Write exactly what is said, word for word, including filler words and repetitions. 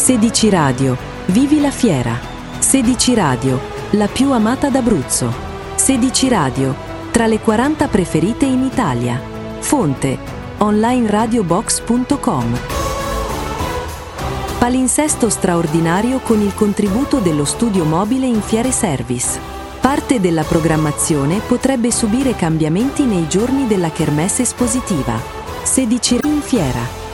sedici Radio, vivi la fiera. sedici Radio, la più amata d'Abruzzo. sedici Radio, tra le quaranta preferite in Italia. Fonte, online radio box punto com. Palinsesto straordinario con il contributo dello studio mobile in Fiere Service. Parte della programmazione potrebbe subire cambiamenti nei giorni della kermesse espositiva. sedici in fiera.